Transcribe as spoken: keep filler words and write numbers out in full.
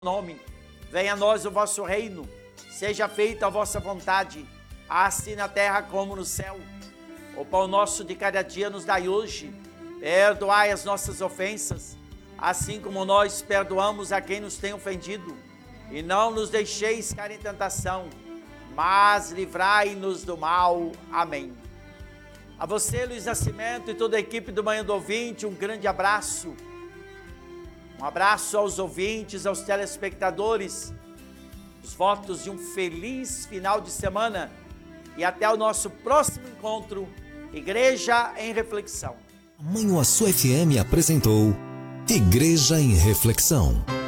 nome. Venha a nós o vosso reino, seja feita a vossa vontade, assim na terra como no céu. O pão nosso de cada dia nos dai hoje, perdoai as nossas ofensas, assim como nós perdoamos a quem nos tem ofendido, e não nos deixeis cair em tentação, mas livrai-nos do mal. Amém. A você, Luiz Nascimento, e toda a equipe do Manhã do Ouvinte, um grande abraço. Um abraço aos ouvintes, aos telespectadores, os votos de um feliz final de semana e até o nosso próximo encontro, Igreja em Reflexão. Manhuaçu F M apresentou Igreja em Reflexão.